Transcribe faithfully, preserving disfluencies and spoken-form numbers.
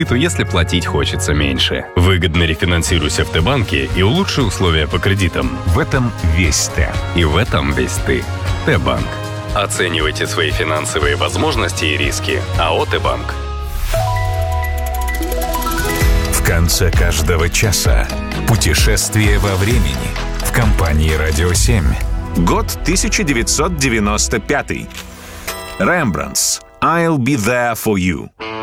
если платить хочется меньше. Выгодно рефинансируйся в Т-банке и улучши условия по кредитам. В этом весь Т. И в этом весь ты. Т-банк. Оценивайте свои финансовые возможности и риски. АО «Т-банк». В конце каждого часа путешествие во времени в компании «Радио семь». Год тысяча девятьсот девяносто пятый. Rembrandts «I'll be there for you».